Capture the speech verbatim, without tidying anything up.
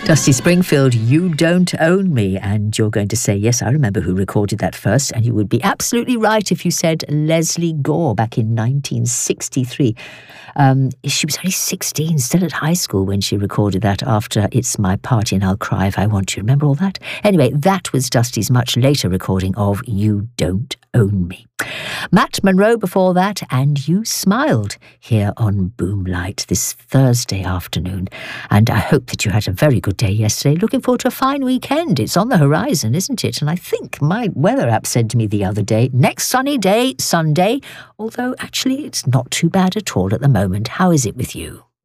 Dusty Springfield, You Don't Own Me. And you're going to say, yes, I remember who recorded that first. And you would be absolutely right if you said Leslie Gore back in nineteen sixty-three. Um, she was only sixteen, still at high school when she recorded that after It's My Party and I'll Cry If I Want to. Remember all that? Anyway, that was Dusty's much later recording of You Don't Own Me. Matt Monro before that, and You Smiled, here on Boomlight this Thursday afternoon. And I hope that you had a very good day yesterday. Looking forward to a fine weekend. It's on the horizon, isn't it? And I think my weather app said to me the other day, next sunny day, Sunday, although actually it's not too bad at all at the moment. How is it with you?